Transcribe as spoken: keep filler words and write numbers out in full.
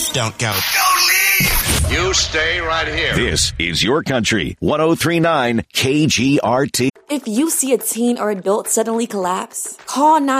don't go. You stay right here. This is Your Country, one oh three point nine K G R T. If you see a teen or adult suddenly collapse, call nine